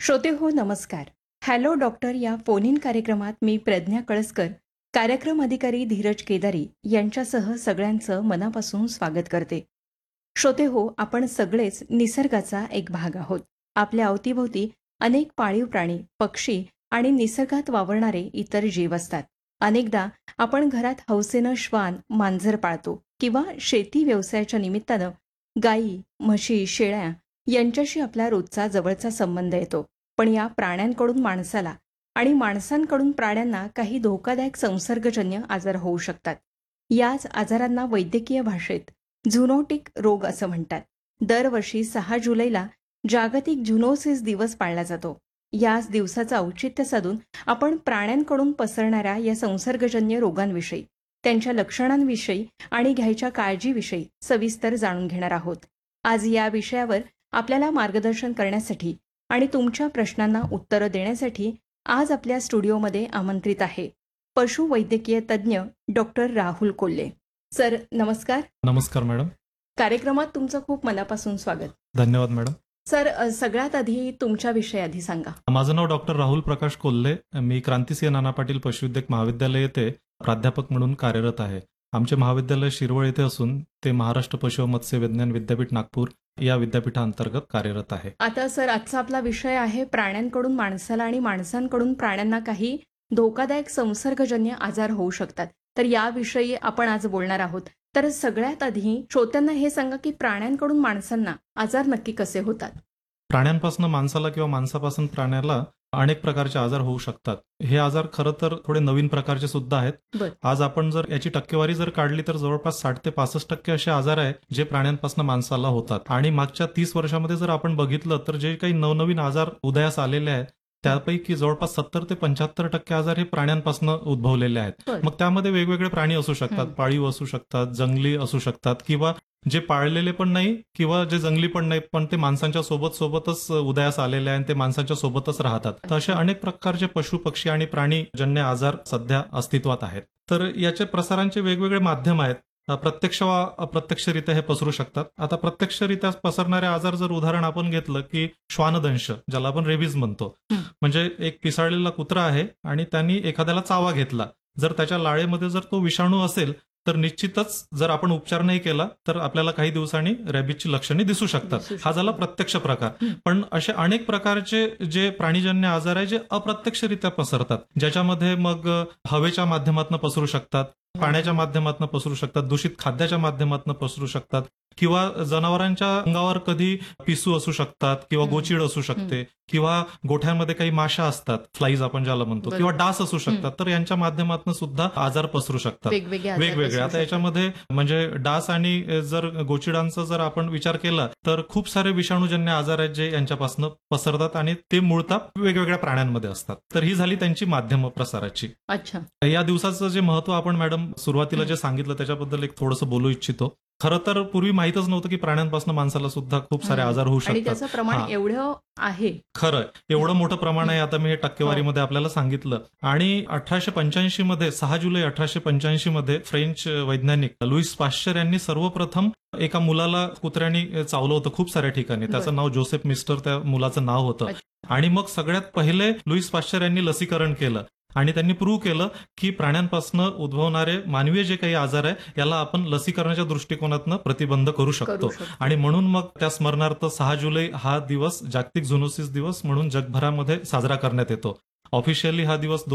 श्रोते हो नमस्कार. हॅलो डॉक्टर या फोन इन कार्यक्रमात मी प्रज्ञा कळसकर, कार्यक्रम अधिकारी धीरज केदारी यांच्यासह सगळ्यांचं मनापासून स्वागत करते. श्रोते हो, आपण सगळेच निसर्गाचा एक भाग आहोत. आपल्या अवतीभोवती अनेक पाळीव प्राणी, पक्षी आणि निसर्गात वावरणारे इतर जीव असतात. अनेकदा आपण घरात हौसेनं श्वान, मांजर पाळतो किंवा शेती व्यवसायाच्या निमित्तानं गायी, म्हशी, शेळ्या यांच्याशी आपला रोजचा जवळचा संबंध येतो. पण या प्राण्यांकडून माणसाला आणि माणसांकडून प्राण्यांना काही धोकादायक संसर्गजन्य आजार होऊ शकतात. याच आजारांना वैद्यकीय भाषेत झुनोटिक रोग असं म्हणतात. दरवर्षी 6 जुलैला जागतिक झुनोसिस दिवस पाळला जातो. याच दिवसाचं औचित्य साधून आपण प्राण्यांकडून पसरणाऱ्या या संसर्गजन्य रोगांविषयी, त्यांच्या लक्षणांविषयी आणि घ्यायच्या काळजीविषयी सविस्तर जाणून घेणार आहोत. आज या विषयावर आपल्याला मार्गदर्शन करण्यासाठी आणि तुमच्या प्रश्नांना उत्तरं देण्यासाठी आज आपल्या स्टुडिओमध्ये आमंत्रित आहे पशुवैद्यकीय तज्ज्ञ डॉक्टर राहुल कोल्हे. सर नमस्कार. नमस्कार मॅडम. कार्यक्रमात तुमचं खूप मनापासून स्वागत. धन्यवाद मॅडम. सर, सगळ्यात आधी तुमच्या विषयी आधी सांगा. माझं नाव डॉक्टर राहुल प्रकाश कोल्हे. मी क्रांतिसिंह नाना पाटील पशुवैद्यक महाविद्यालय येथे प्राध्यापक म्हणून कार्यरत आहे. आमचे महाविद्यालय शिरवळ येथे असून ते महाराष्ट्र पशु व मत्स्य विज्ञान विद्यापीठ नागपूर या विद्यापीठांतर्गत कार्यरत आहे. आता सर, आजचा आपला विषय आहे प्राण्यांकडून माणसाला आणि माणसांकडून प्राण्यांना काही धोकादायक संसर्गजन्य आजार होऊ शकतात. तर याविषयी आपण आज बोलणार आहोत. तर सगळ्यात आधी श्रोत्यांना हे सांगा की प्राण्यांकडून माणसांना आजार नक्की कसे होतात. प्राण्यांपासून माणसाला किंवा माणसापासून प्राण्याला अनेक प्रकारचे आजार होऊ शकतात. हे आजार खरं तर थोडे नवीन प्रकारचे सुद्धा आहेत. आज आपण जर याची टक्केवारी जर काढली तर जवळपास 60 ते 65% असे आजार आहेत जे प्राण्यांपासून माणसाला होतात. आणि मागच्या 30 वर्षामध्ये जर आपण बघितलं तर जे काही नवनवीन आजार उदयास आलेले आहेत त्यापैकी जवळपास 70 ते 75% आजार हे प्राण्यांपासून उद्भवलेले आहेत. मग त्यामध्ये वेगवेगळे प्राणी असू शकतात, पाळीव असू शकतात, जंगली असू शकतात किंवा जे पाळलेले पण नाही किंवा जे जंगली पण नाही, पण ते माणसांच्या सोबतच उदयास आलेले आहे आणि ते माणसांच्या सोबतच राहतात. तर असे अनेक प्रकारचे पशु, पक्षी आणि प्राणीजन्य आजार सध्या अस्तित्वात आहेत. तर याचे प्रसारांचे वेगवेगळे माध्यम आहेत. प्रत्यक्ष वा अप्रत्यक्षरित्या हे पसरू शकतात. आता प्रत्यक्षरित्या पसरणारे आजार जर उदाहरण आपण घेतलं की श्वानदंश, ज्याला आपण रेबीज म्हणतो, म्हणजे एक पिसाळलेला कुत्रा आहे आणि त्यांनी एखाद्याला चावा घेतला. जर त्याच्या लाळेमध्ये जर तो विषाणू असेल तर निश्चितच जर आपण उपचार नाही केला तर आपल्याला काही दिवसांनी रॅबिजची लक्षणे दिसू शकतात. हा झाला प्रत्यक्ष प्रकार. पण असे अनेक प्रकारचे जे प्राणीजन्य आजार आहे जे अप्रत्यक्षरित्या पसरतात, ज्याच्यामध्ये मग हवेच्या माध्यमातून पसरू शकतात, पाण्याच्या माध्यमातून पसरू शकतात, दूषित खाद्याच्या माध्यमातून पसरू शकतात किंवा जनावरांच्या अंगावर कधी पिसू असू शकतात किंवा गोचीड असू शकते किंवा गोठ्यांमध्ये काही माशा असतात, फ्लाईज आपण ज्याला म्हणतो, किंवा डास असू शकतात. तर यांच्या माध्यमातून सुद्धा आजार पसरू शकतात वेगवेगळे. आता याच्यामध्ये म्हणजे डास आणि जर गोचिडांचा जर आपण विचार केला तर खूप सारे विषाणूजन्य आजार आहेत जे यांच्यापासून पसरतात आणि ते मूळतः वेगवेगळ्या प्राण्यांमध्ये असतात. तर ही झाली त्यांची माध्यम प्रसाराची. अच्छा, या दिवसाचं जे महत्व आपण मॅडम सुरुवातीला जे सांगितलं त्याच्याबद्दल एक थोडंसं बोलू इच्छितो. खरं तर पूर्वी माहीतच नव्हतं की प्राण्यांपासून माणसाला सुद्धा खूप सारे आजार होऊ शकतात. आणि त्याचं प्रमाण एवढं आहे. खरं, एवढं मोठं प्रमाण आहे. आता मी हे टक्केवारीमध्ये आपल्याला सांगितलं. आणि 1885 मध्ये 6 जुलै 1885 मध्ये फ्रेंच वैज्ञानिक लुईस पाश्चर यांनी सर्वप्रथम एका मुलाला कुत्र्याने चावलं होतं खूप साऱ्या ठिकाणी. त्याचं नाव जोसेफ मिस्टर त्या मुलाचं नाव होतं. आणि मग सगळ्यात पहिले लुईस पाश्चर यांनी लसीकरण केलं आणि त्यांनी प्रूव्ह केलं की प्राण्यांपासून उद्भवणारे मानवीय जे काही आजार आहे याला आपण लसीकरणाच्या दृष्टिकोनातून प्रतिबंध करू शकतो. आणि म्हणून मग त्या स्मरणार्थ 6 जुलै हा दिवस जागतिक झुनोसिस दिवस म्हणून जगभरामध्ये साजरा करण्यात येतो. ऑफिशियली हा दिवस